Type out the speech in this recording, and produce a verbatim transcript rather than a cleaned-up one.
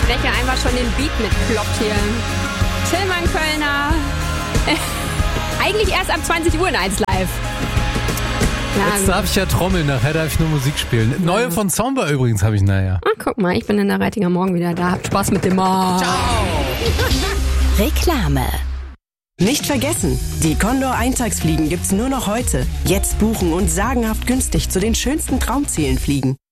Stecher einfach schon den Beat mitploppt hier. Tillmann Kölner. Eigentlich erst ab zwanzig Uhr in eins Live. Ja, jetzt darf ich ja trommeln, nachher darf ich nur Musik spielen. Neue ja. von Soundbar übrigens habe ich nachher. Ah, guck mal, ich bin in der Reitinger Morgen wieder da. Habt Spaß mit dem Morgen. Ciao. Reklame. Nicht vergessen, die Condor Eintagsfliegen gibt's nur noch heute. Jetzt buchen und sagenhaft günstig zu den schönsten Traumzielen fliegen.